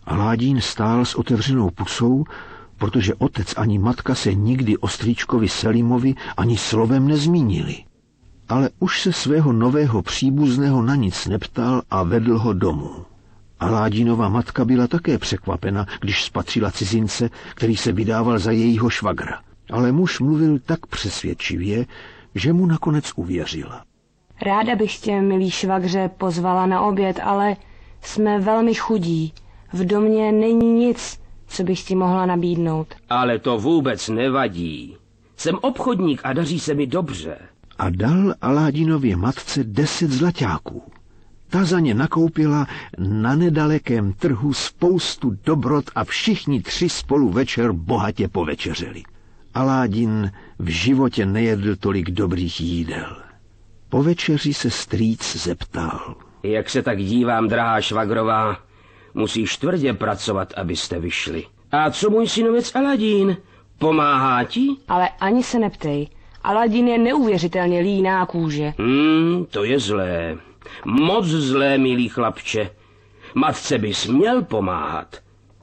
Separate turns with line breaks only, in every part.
Aladín stál s otevřenou pusou, protože otec ani matka se nikdy o strýčkovi Selimovi ani slovem nezmínili. Ale už se svého nového příbuzného na nic neptal a vedl ho domů. Aladínova matka byla také překvapena, když spatřila cizince, který se vydával za jejího švagra. Ale muž mluvil tak přesvědčivě, že mu nakonec uvěřila.
Ráda bych tě, milý švagře, pozvala na oběd, ale jsme velmi chudí. V domě není nic, co bych ti mohla nabídnout.
Ale to vůbec nevadí. Jsem obchodník a daří se mi dobře.
A dal Aladínově matce 10 zlaťáků. Ta za ně nakoupila na nedalekém trhu spoustu dobrot a všichni 3 spolu večer bohatě povečeřeli. Aladín v životě nejedl tolik dobrých jídel. Po večeři se strýc zeptal.
Jak se tak dívám, drahá švagrová, musíš tvrdě pracovat, abyste vyšli. A co můj synovec Aladín? Pomáhá ti?
Ale ani se neptej. Aladín je neuvěřitelně líná kůže.
To je zlé. Moc zlé, milý chlapče. Matce bys měl pomáhat.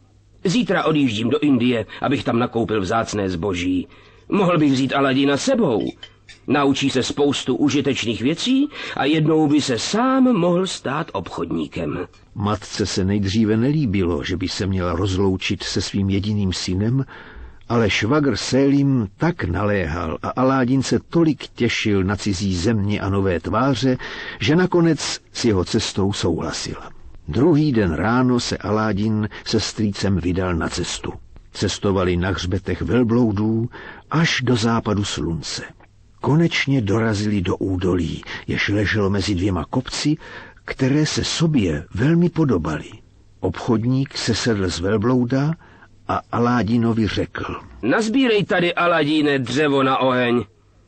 Zítra odjíždím do Indie, abych tam nakoupil vzácné zboží. Mohl bych vzít Aladína sebou. Naučí se spoustu užitečných věcí a jednou by se sám mohl stát obchodníkem.
Matce se nejdříve nelíbilo, že by se měla rozloučit se svým jediným synem, ale švagr Selim tak naléhal a Aladín se tolik těšil na cizí země a nové tváře, že nakonec s jeho cestou souhlasila. Druhý den ráno se Aladín se strýcem vydal na cestu. Cestovali na hřbetech velbloudů až do západu slunce. Konečně dorazili do údolí, jež leželo mezi 2 kopci, které se sobě velmi podobaly. Obchodník sesedl z velblouda a Aladínovi řekl.
Nazbírej tady, Aladíne, dřevo na oheň.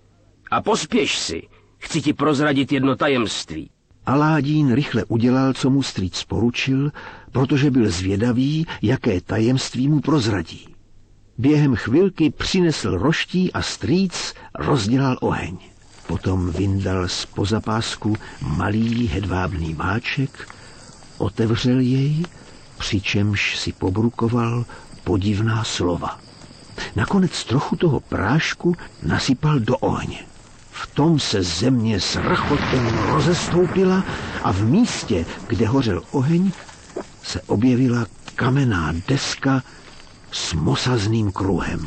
A pospěš si, chci ti prozradit jedno tajemství.
Aladín rychle udělal, co mu strýc poručil, protože byl zvědavý, jaké tajemství mu prozradí. Během chvilky přinesl roští a strýc rozdělal oheň. Potom vyndal z pozapásku malý hedvábný máček, otevřel jej, přičemž si pobrukoval podivná slova. Nakonec trochu toho prášku nasypal do ohně. V tom se země s rchotem rozestoupila a v místě, kde hořel oheň, se objevila kamenná deska s mosazným kruhem.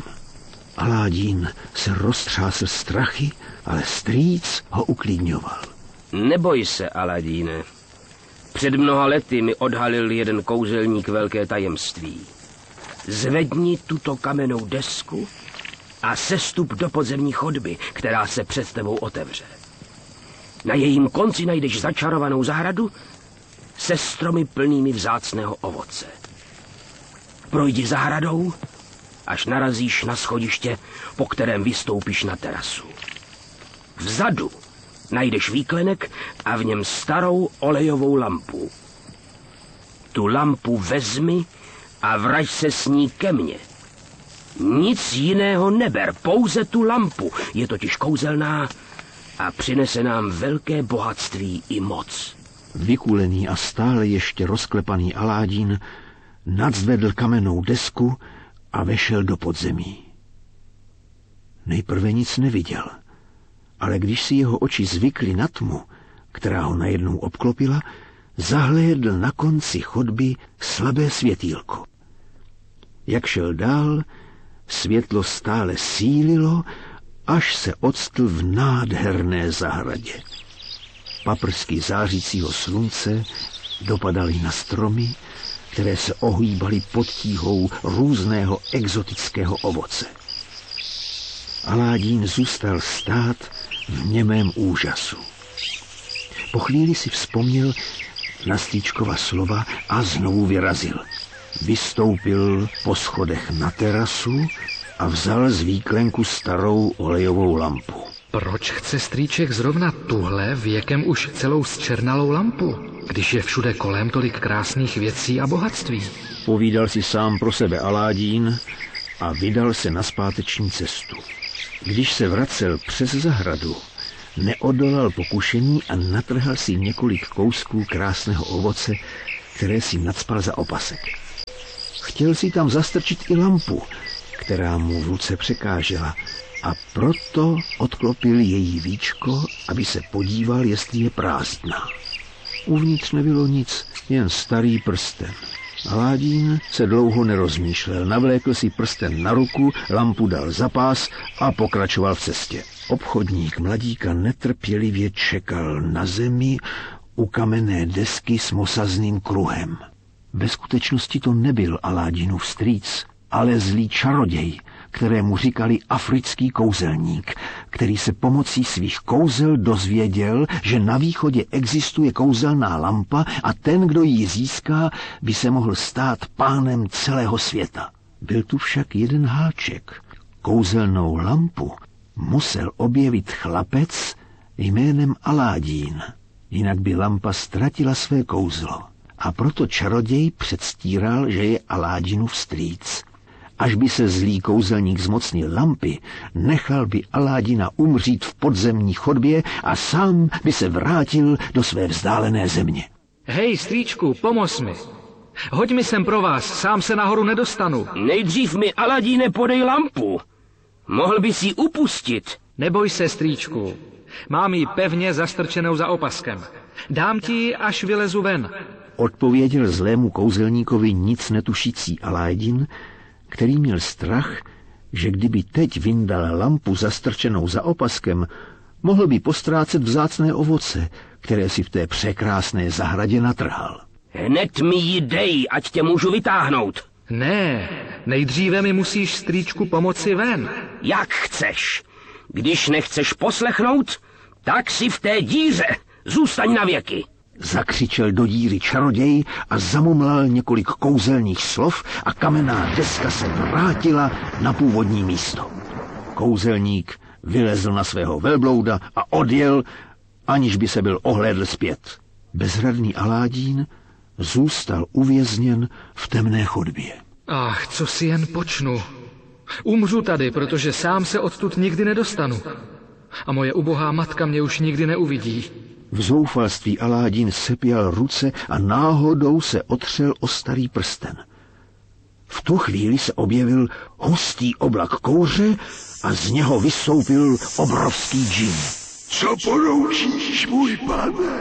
Aladín se roztřásl strachy, ale strýc ho uklidňoval.
Neboj se, Aladíne. Před mnoha lety mi odhalil jeden kouzelník velké tajemství. Zvedni tuto kamennou desku a sestup do podzemní chodby, která se před tebou otevře. Na jejím konci najdeš začarovanou zahradu se stromy plnými vzácného ovoce. Projdi zahradou, až narazíš na schodiště, po kterém vystoupíš na terasu. Vzadu najdeš výklenek a v něm starou olejovou lampu. Tu lampu vezmi a vrať se s ní ke mně. Nic jiného neber, pouze tu lampu. Je totiž kouzelná a přinese nám velké bohatství i moc.
Vykulený a stále ještě rozklepaný Aladín nadzvedl kamennou desku a vešel do podzemí. Nejprve nic neviděl, ale když si jeho oči zvykly na tmu, která ho najednou obklopila, zahlédl na konci chodby slabé světýlko. Jak šel dál, světlo stále sílilo, až se octl v nádherné zahradě. Paprsky zářícího slunce dopadaly na stromy, které se ohýbaly pod tíhou různého exotického ovoce. Aladín zůstal stát v němém úžasu. Po chvíli si vzpomněl na strýčkova slova a znovu vyrazil. Vystoupil po schodech na terasu a vzal z výklenku starou olejovou lampu.
Proč chce strýček zrovna tuhle věkem už celou zčernalou lampu, když je všude kolem tolik krásných věcí a bohatství?
Povídal si sám pro sebe Aladín a vydal se na zpáteční cestu. Když se vracel přes zahradu, neodolal pokušení a natrhal si několik kousků krásného ovoce, které si nacpal za opasek. Chtěl si tam zastrčit i lampu, která mu v ruce překážela, a proto odklopil její víčko, aby se podíval, jestli je prázdná. Uvnitř nebylo nic, jen starý prsten. Aladín se dlouho nerozmýšlel, navlékl si prsten na ruku, lampu dal za pás a pokračoval v cestě. Obchodník mladíka netrpělivě čekal na zemi u kamenné desky s mosazným kruhem. Ve skutečnosti to nebyl Aladínův strýc, ale zlý čaroděj, kterému říkali africký kouzelník, který se pomocí svých kouzel dozvěděl, že na východě existuje kouzelná lampa a ten, kdo ji získá, by se mohl stát pánem celého světa. Byl tu však jeden háček. Kouzelnou lampu musel objevit chlapec jménem Aladín, jinak by lampa ztratila své kouzlo. A proto čaroděj předstíral, že je Aladínův strýc. Až by se zlý kouzelník zmocnil lampy, nechal by Aladína umřít v podzemní chodbě a sám by se vrátil do své vzdálené země.
Hej, strýčku, pomoz mi. Hoď mi sem pro vás, sám se nahoru nedostanu.
Nejdřív mi, Aladíne, podej lampu. Mohl bys ji upustit.
Neboj se, strýčku. Mám ji pevně zastrčenou za opaskem. Dám ti ji, až vylezu ven.
Odpověděl zlému kouzelníkovi nic netušící Aladín, který měl strach, že kdyby teď vyndal lampu zastrčenou za opaskem, mohl by postrácet vzácné ovoce, které si v té překrásné zahradě natrhal.
Hned mi ji dej, ať tě můžu vytáhnout.
Ne, nejdříve mi musíš, strýčku, pomoci ven.
Jak chceš. Když nechceš poslechnout, tak si v té díře zůstaň na věky.
Zakřičel do díry čaroděj a zamumlal několik kouzelných slov a kamenná deska se vrátila na původní místo. Kouzelník vylezl na svého velblouda a odjel, aniž by se byl ohlédl zpět. Bezradný Aladín zůstal uvězněn v temné chodbě.
Ach, co si jen počnu. Umřu tady, protože sám se odtud nikdy nedostanu. A moje ubohá matka mě už nikdy neuvidí.
V zoufalství Aladín sepěl ruce a náhodou se otřel o starý prsten. V tu chvíli se objevil hustý oblak kouře a z něho vystoupil obrovský džin.
Co poroučíš, můj pane?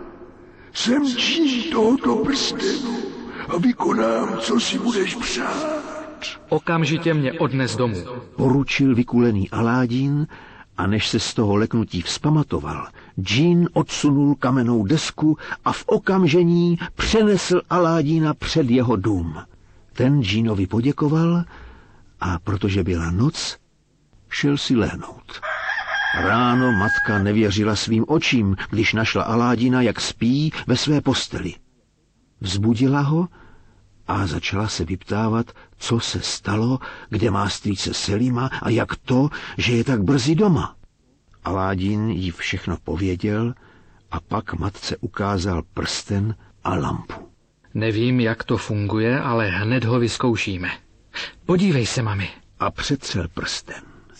Jsem džin tohoto prstenu a vykonám, co si budeš přát.
Okamžitě mě odnes domů.
Poručil vykulený Aladín, a než se z toho leknutí vzpamatoval, džin odsunul kamennou desku a v okamžení přenesl Aladína před jeho dům. Ten džinovi poděkoval a protože byla noc, šel si lehnout. Ráno matka nevěřila svým očím, když našla Aladína, jak spí ve své posteli. Vzbudila ho a začala se vyptávat, co se stalo, kde má strýce Selima a jak to, že je tak brzy doma. Aladín jí všechno pověděl a pak matce ukázal prsten a lampu.
Nevím, jak to funguje, ale hned ho vyzkoušíme. Podívej se, mami.
A přetřel prsten.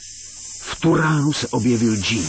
V tu ránu se objevil džin.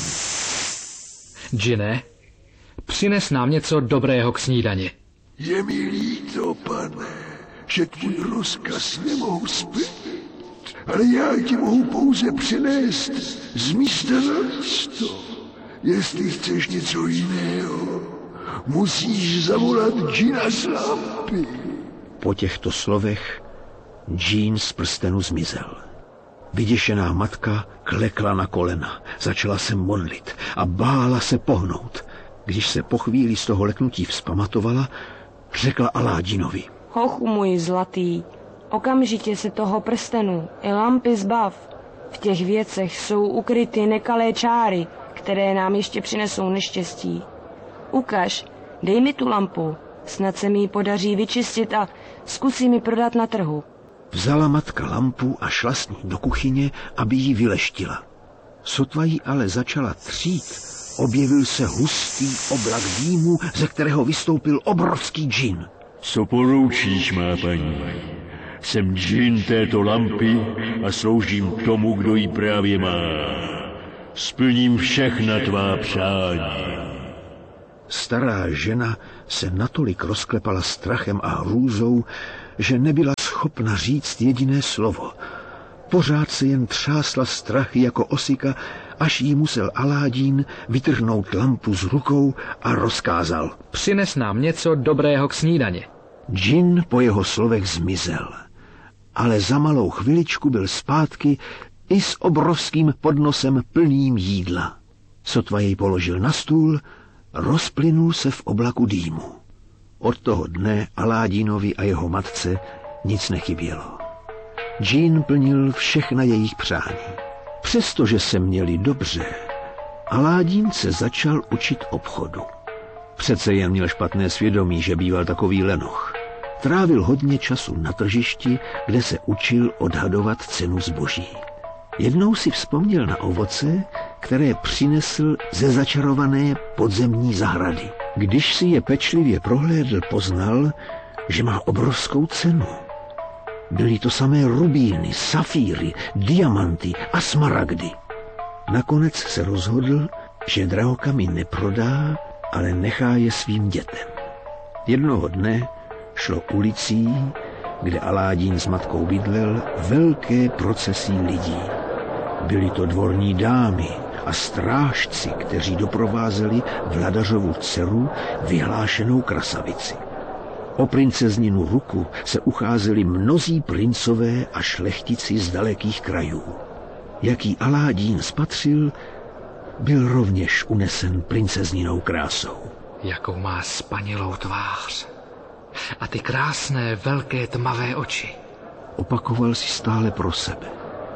Džine, přines nám něco dobrého k snídani.
Je mi líto, pane, že tvůj rozkaz nemohu splnit, ale já ti mohu pouze přinést z místa na místo. Jestli chceš něco jiného, musíš zavolat džina z lampy.
Po těchto slovech džin z prstenu zmizel. Vyděšená matka klekla na kolena, začala se modlit a bála se pohnout. Když se po chvíli z toho leknutí vzpamatovala, řekla Aladínovi.
Hochu můj zlatý, okamžitě se toho prstenu i lampy zbav. V těch věcech jsou ukryty nekalé čáry, které nám ještě přinesou neštěstí. Ukaž, dej mi tu lampu, snad se mi ji podaří vyčistit a zkusím ji prodat na trhu.
Vzala matka lampu a šla s ní do kuchyně, aby ji vyleštila. Sotva ji ale začala třít, objevil se hustý oblak dýmu, ze kterého vystoupil obrovský džin.
Co poroučíš, má paní? Jsem džin této lampy a sloužím tomu, kdo ji právě má. Splním všechna tvá přání.
Stará žena se natolik rozklepala strachem a hrůzou, že nebyla schopna říct jediné slovo. Pořád se jen třásla strachy jako osika, až jí musel Aládín vytrhnout lampu z rukou a rozkázal:
Přines nám něco dobrého k snídani.
Džin po jeho slovech zmizel, ale za malou chviličku byl zpátky i s obrovským podnosem plným jídla. Sotva jej položil na stůl, rozplynul se v oblaku dýmu. Od toho dne Aládínovi a jeho matce nic nechybělo. Džin plnil všechna jejich přání. Přestože se měli dobře, Aládín se začal učit obchodu. Přece jen měl špatné svědomí, že býval takový lenoch. Trávil hodně času na tržišti, kde se učil odhadovat cenu zboží. Jednou si vzpomněl na ovoce, které přinesl ze začarované podzemní zahrady. Když si je pečlivě prohlédl, poznal, že má obrovskou cenu. Byly to samé rubíny, safíry, diamanty a smaragdy. Nakonec se rozhodl, že drahokamy neprodá, ale nechá je svým dětem. Jednoho dne šlo ulicí, kde Aládín s matkou bydlel, velké procesí lidí. Byly to dvorní dámy a strážci, kteří doprovázeli vladařovu dceru, vyhlášenou krasavici. O princezninu ruku se ucházeli mnozí princové a šlechtici z dalekých krajů. Jaký Aládín spatřil, byl rovněž unesen princezninou krásou.
Jakou má spanilou tvář. A ty krásné, velké, tmavé oči.
Opakoval si stále pro sebe.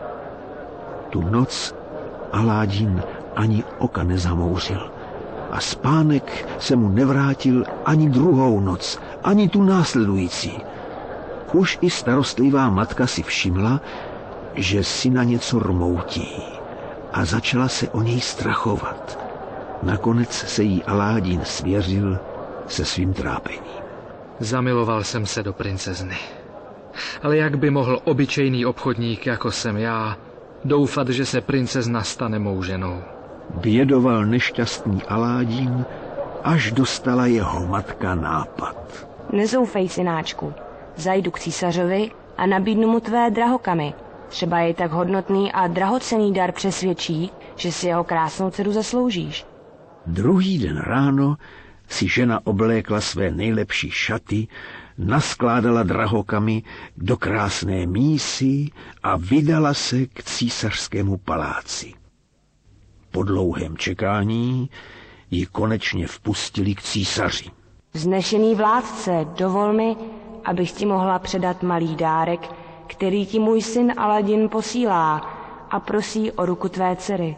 Tu noc Aládín ani oka nezamouřil a spánek se mu nevrátil ani druhou noc, ani tu následující. Už i starostlivá matka si všimla, že syna něco rmoutí a začala se o něj strachovat. Nakonec se jí Aládín svěřil se svým trápením.
Zamiloval jsem se do princezny. Ale jak by mohl obyčejný obchodník, jako jsem já, doufat, že se princezna stane mou ženou?
Bědoval nešťastný Aládín, až dostala jeho matka nápad.
Nezoufej, synáčku. Zajdu k císařovi a nabídnu mu tvé drahokamy. Třeba jej tak hodnotný a drahocenný dar přesvědčí, že si jeho krásnou dceru zasloužíš.
Druhý den ráno si žena oblékla své nejlepší šaty, naskládala drahokamy do krásné mísy a vydala se k císařskému paláci. Po dlouhém čekání ji konečně vpustili k císaři.
Vznešený vládce, dovol mi, abych ti mohla předat malý dárek, který ti můj syn Aladin posílá a prosí o ruku tvé dcery.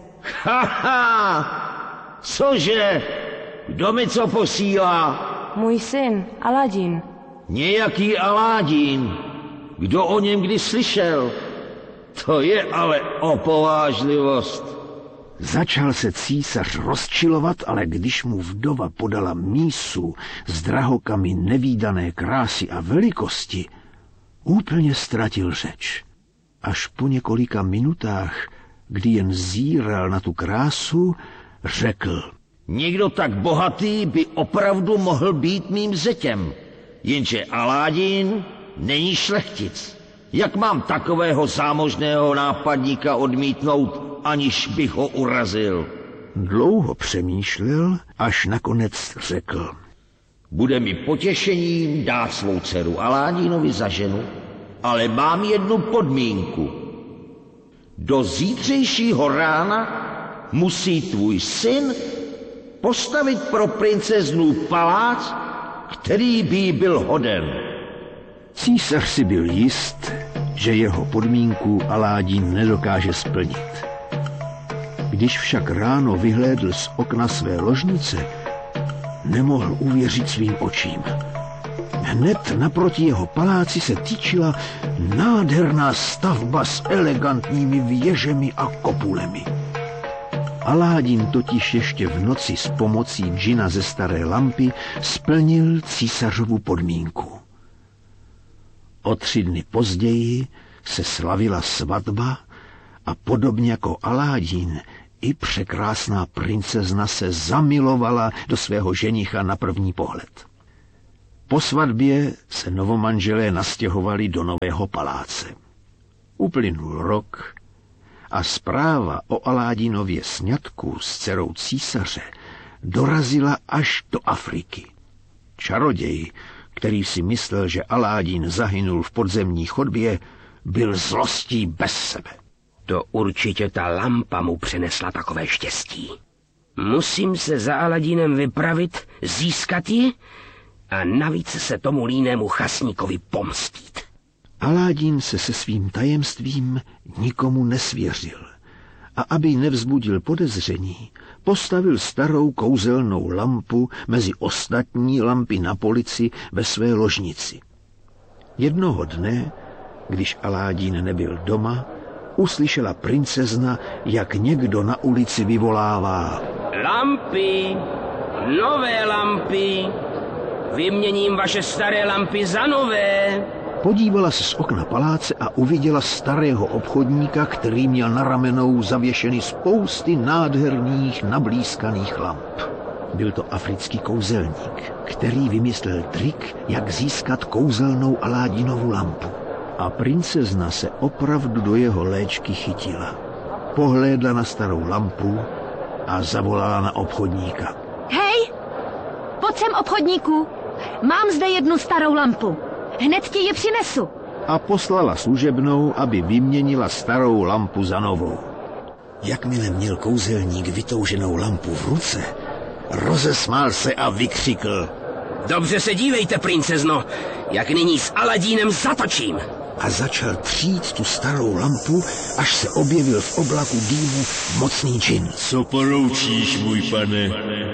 Cože? Kdo mi co posílá?
Můj syn Aladin.
Nějaký Aládín. Kdo o něm kdy slyšel? To je ale opovážlivost.
Začal se císař rozčilovat, ale když mu vdova podala mísu s drahokamy nevídané krásy a velikosti, úplně ztratil řeč. Až po několika minutách, kdy jen zíral na tu krásu, řekl:
Někdo tak bohatý by opravdu mohl být mým zetěm, jenže Aládín není šlechtic. Jak mám takového zámožného nápadníka odmítnout, aniž bych ho urazil?
Dlouho přemýšlel, až nakonec řekl:
Bude mi potěšením dát svou dceru Aládínovi za ženu, ale mám jednu podmínku. Do zítřejšího rána musí tvůj syn postavit pro princeznu palác, který by jí byl hoden.
Císař si byl jist, že jeho podmínku Aládín nedokáže splnit. Když však ráno vyhlédl z okna své ložnice, nemohl uvěřit svým očím. Hned naproti jeho paláci se týčila nádherná stavba s elegantními věžemi a kopulemi. Aládín totiž ještě v noci s pomocí džina ze staré lampy splnil císařovu podmínku. O 3 dny později se slavila svatba a podobně jako Aládín, i překrásná princezna se zamilovala do svého ženicha na první pohled. Po svatbě se novomanželé nastěhovali do nového paláce. Uplynul rok a zpráva o Aládínově sňatku s dcerou císaře dorazila až do Afriky. Čaroděj, který si myslel, že Aládín zahynul v podzemní chodbě, byl zlostí bez sebe.
To určitě ta lampa mu přinesla takové štěstí. Musím se za Aladínem vypravit, získat ji a navíc se tomu línému chasníkovi pomstít.
Aládín se svým tajemstvím nikomu nesvěřil a aby nevzbudil podezření, postavil starou kouzelnou lampu mezi ostatní lampy na polici ve své ložnici. Jednoho dne, když Aládín nebyl doma, uslyšela princezna, jak někdo na ulici vyvolává:
Lampy, nové lampy, vyměním vaše staré lampy za nové.
Podívala se z okna paláce a uviděla starého obchodníka, který měl na ramenou zavěšeny spousty nádherných nablízkaných lamp. Byl to africký kouzelník, který vymyslel trik, jak získat kouzelnou Aládinovu lampu. A princezna se opravdu do jeho léčky chytila. Pohlédla na starou lampu a zavolala na obchodníka.
Hej, pojď sem, obchodníku, mám zde jednu starou lampu. Hned ti ji přinesu.
A poslala služebnou, aby vyměnila starou lampu za novou. Jakmile měl kouzelník vytouženou lampu v ruce, rozesmál se a vykřikl:
Dobře se dívejte, princezno, jak nyní s Aladínem zatočím.
A začal třít tu starou lampu, až se objevil v oblaku dýmu mocný džin.
Co poroučíš, můj pane?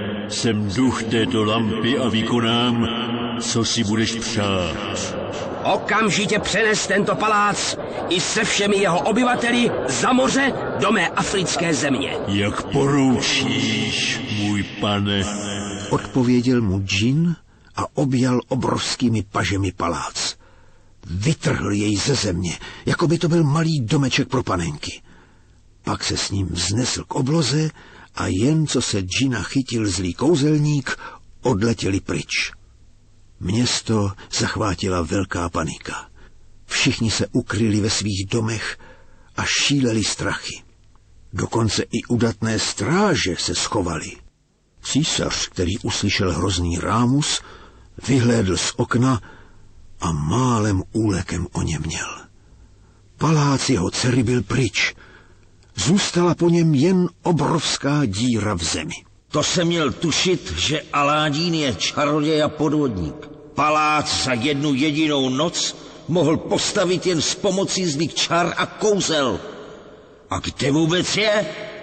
Jsem duch této lampy a vykonám, co si budeš přát.
Okamžitě přenes tento palác i se všemi jeho obyvateli za moře do mé africké země.
Jak poroučíš, můj pane?
Odpověděl mu džin a objal obrovskými pažemi palác. Vytrhl jej ze země, jako by to byl malý domeček pro panenky. Pak se s ním vznesl k obloze a jen co se džina chytil zlý kouzelník, odletěli pryč. Město zachvátila velká panika. Všichni se ukryli ve svých domech a šíleli strachy. Dokonce i udatné stráže se schovaly. Císař, který uslyšel hrozný rámus, vyhlédl z okna a málem úlekem oněměl. Palác jeho dcery byl pryč. Zůstala po něm jen obrovská díra v zemi.
To jsem měl tušit, že Aládín je čaroděj a podvodník. Palác za jednu jedinou noc mohl postavit jen s pomocí zlých čar a kouzel. A kde vůbec je?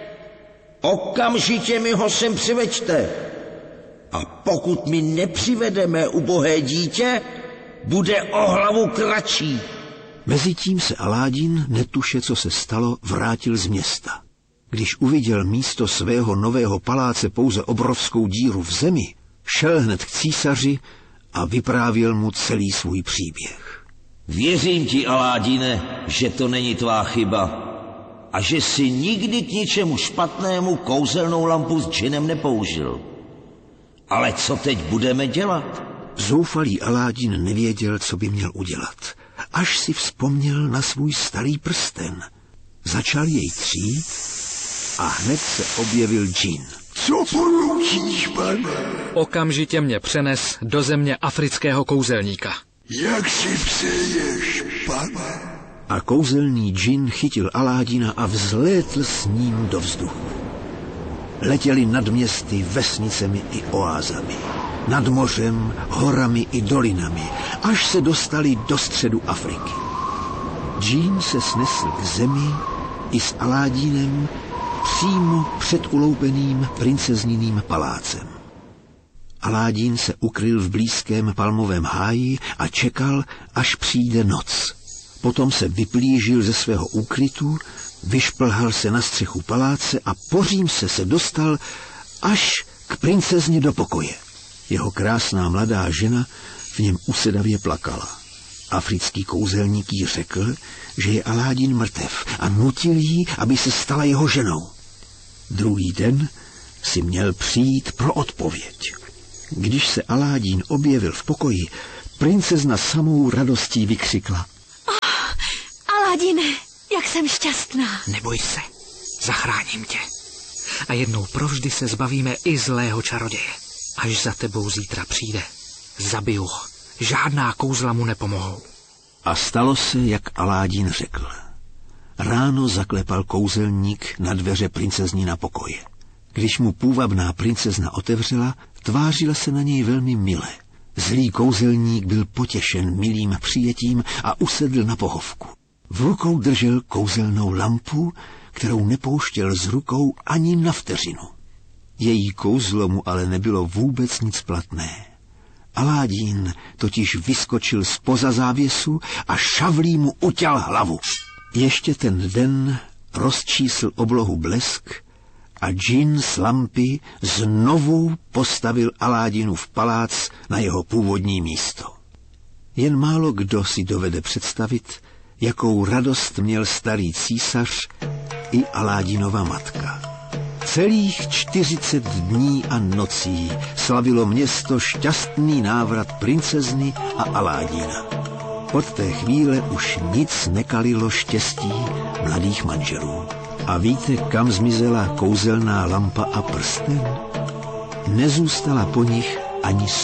Okamžitě mi ho sem přiveďte. A pokud mi nepřivedeme ubohé dítě, bude o hlavu kratší.
Mezitím se Aládín, netuše, co se stalo, vrátil z města. Když uviděl místo svého nového paláce pouze obrovskou díru v zemi, šel hned k císaři a vyprávěl mu celý svůj příběh.
Věřím ti, Aládine, že to není tvá chyba a že jsi nikdy k ničemu špatnému kouzelnou lampu s džinem nepoužil. Ale co teď budeme dělat?
Zoufalý Aládin nevěděl, co by měl udělat, až si vzpomněl na svůj starý prsten. Začal jej třít a hned se objevil džin.
Co poroučíš, pane?
Okamžitě mě přenes do země afrického kouzelníka.
Jak si přeješ, pane?
A kouzelný džin chytil Aládina a vzlétl s ním do vzduchu. Letěli nad městy, vesnicemi i oázami, nad mořem, horami i dolinami, až se dostali do středu Afriky. Džin se snesl k zemi i s Aládinem přímo před uloupeným princezniným palácem. Aládín se ukryl v blízkém palmovém háji a čekal, až přijde noc. Potom se vyplížil ze svého úkrytu, vyšplhal se na střechu paláce a po římse se dostal až k princezně do pokoje. Jeho krásná mladá žena v něm usedavě plakala. Africký kouzelník jí řekl, že je Aládin mrtev a nutil ji, aby se stala jeho ženou. Druhý den si měl přijít pro odpověď. Když se Aládín objevil v pokoji, princezna samou radostí vykřikla.
Aládine, jak jsem šťastná.
Neboj se, zachráním tě. A jednou provždy se zbavíme i zlého čaroděje. Až za tebou zítra přijde, zabiju ho. Žádná kouzla mu nepomohou.
A stalo se, jak Aládín řekl. Ráno zaklepal kouzelník na dveře princeznína pokoje. Když mu půvabná princezna otevřela, tvářila se na něj velmi mile. Zlý kouzelník byl potěšen milým přijetím a usedl na pohovku. V rukou držel kouzelnou lampu, kterou nepouštěl z rukou ani na vteřinu. Její kouzlo mu ale nebylo vůbec nic platné. Aládín totiž vyskočil zpoza závěsu a šavlí mu uťal hlavu. Ještě ten den rozčísl oblohu blesk a džin z lampy znovu postavil Aládinův palác na jeho původní místo. Jen málo kdo si dovede představit, jakou radost měl starý císař i Aládinova matka. Celých 40 dní a nocí slavilo město šťastný návrat princezny a Aládina. Od té chvíle už nic nekalilo štěstí mladých manželů. A víte, kam zmizela kouzelná lampa a prsten? Nezůstala po nich ani